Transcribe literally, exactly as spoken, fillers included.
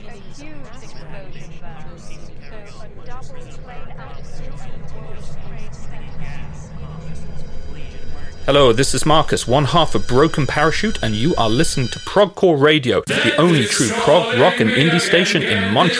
Hello, this is Marcus, one half of Broken Parachute, and you are listening to Progcore Radio, the only true prog, rock and indie station in Montreal.